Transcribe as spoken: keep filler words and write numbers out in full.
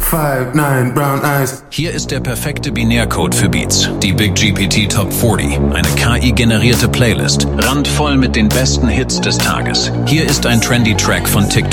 five nine brown eyes. Hier ist der perfekte Binärcode für Beats. Die Big G P T Top vierzig. Eine K I-generierte Playlist. Randvoll mit den besten Hits des Tages. Hier ist ein trendy Track von TikTok.